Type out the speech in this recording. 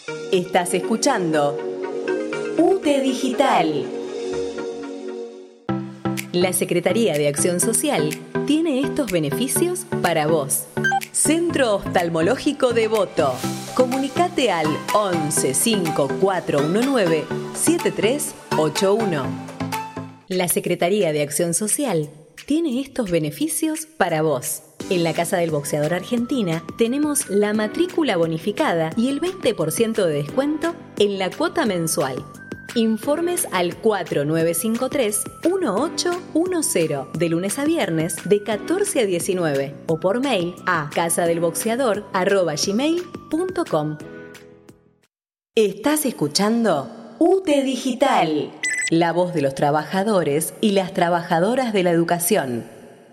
Estás escuchando UTE Digital. La Secretaría de Acción Social tiene estos beneficios para vos. Centro Oftalmológico Devoto. Comunicate al 11 5419 7381. La Secretaría de Acción Social tiene estos beneficios para vos. En la Casa del Boxeador Argentina tenemos la matrícula bonificada y el 20% de descuento en la cuota mensual. Informes al 4953-1810 de lunes a viernes de 14 a 19 o por mail a casadelboxeador@gmail.com. Estás escuchando UTE Digital, la voz de los trabajadores y las trabajadoras de la educación.